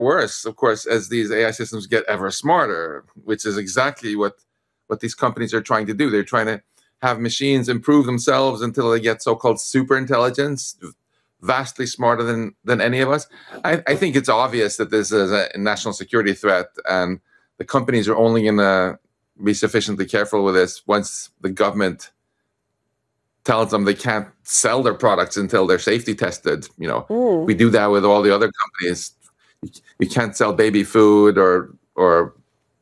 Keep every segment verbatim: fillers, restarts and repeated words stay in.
worse, of course, as these A I systems get ever smarter, which is exactly what, what these companies are trying to do. They're trying to have machines improve themselves until they get so-called super intelligence, vastly smarter than, than any of us. I, I think it's obvious that this is a national security threat, and the companies are only going to be sufficiently careful with this once the government tells them they can't sell their products until they're safety tested. You know, mm. we do that with all the other companies. You can't sell baby food or or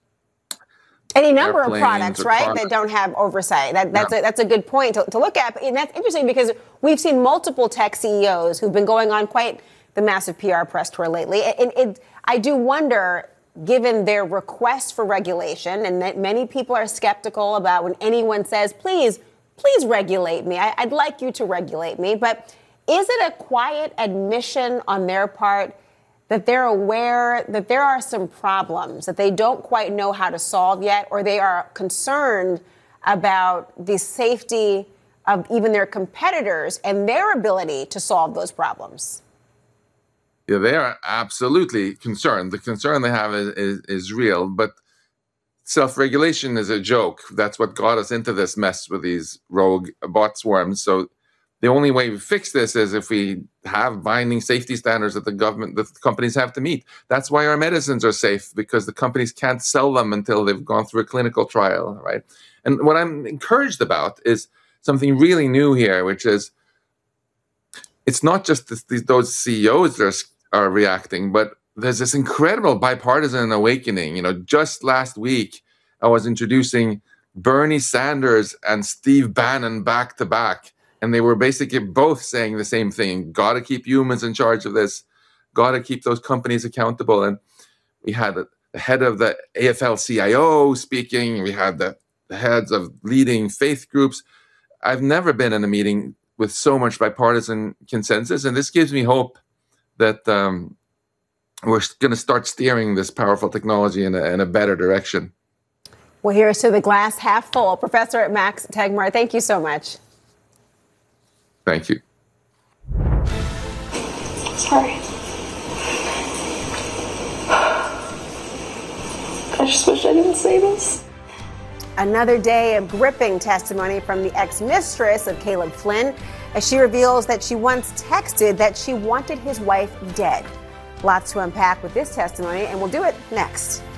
any number of products, right, products. that don't have oversight. That, that's, yeah. a, that's a good point to, to look at. And that's interesting because we've seen multiple tech C E Os who've been going on quite the massive P R press tour lately. And it, I do wonder, given their request for regulation, and that many people are skeptical about when anyone says, please, please regulate me. I, I'd like you to regulate me. But is it a quiet admission on their part that they're aware that there are some problems that they don't quite know how to solve yet, or they are concerned about the safety of even their competitors and their ability to solve those problems? Yeah, they are absolutely concerned. The concern they have is, is, is real, but self-regulation is a joke. That's what got us into this mess with these rogue bot swarms. So the only way we fix this is if we have binding safety standards that the government, that the companies have to meet. That's why our medicines are safe, because the companies can't sell them until they've gone through a clinical trial, right? And what I'm encouraged about is something really new here, which is it's not just this, these, those C E Os that are, are reacting, but there's this incredible bipartisan awakening. You know, just last week, I was introducing Bernie Sanders and Steve Bannon back to back. And they were basically both saying the same thing. Got to keep humans in charge of this. Got to keep those companies accountable. And we had the head of the A F L C I O speaking. We had the, the heads of leading faith groups. I've never been in a meeting with so much bipartisan consensus. And this gives me hope that um, we're going to start steering this powerful technology in a, in a better direction. Well, here's to the glass half full. Professor Max Tegmark, thank you so much. Thank you. Sorry. I just wish I didn't say this. Another day of gripping testimony from the ex-mistress of Caleb Flynn, as she reveals that she once texted that she wanted his wife dead. Lots to unpack with this testimony, and we'll do it next.